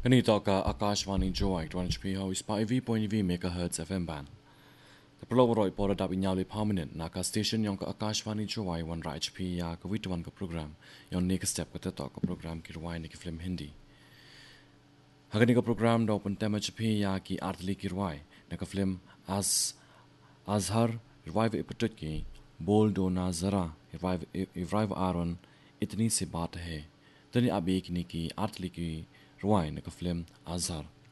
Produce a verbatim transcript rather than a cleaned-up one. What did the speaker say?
Kani toka Akashvani Joy twenty three ho five point five megahertz F M band. The Pulowroi Pora Dab Inyali permanent Naka station Yonka Akashvani Joy one H P ya Kavitwan ka program yon Nika step ka talk program kirwai Nika film Hindi. Hagani ka program do open tema H P ya ki artli kirwai Naka film as Azhar revive ipatut ki Bol do na zara revive revive Aaron itni si baat hai. Tani abi ki ki artli ki Ruai naka film Azhar